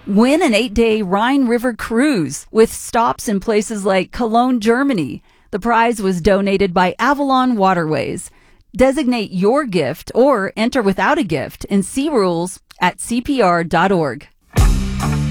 Win an 8-day Rhine River cruise with stops in places like Cologne, Germany. The prize was donated by Avalon Waterways. Designate your gift or enter without a gift and see rules at CPR.org.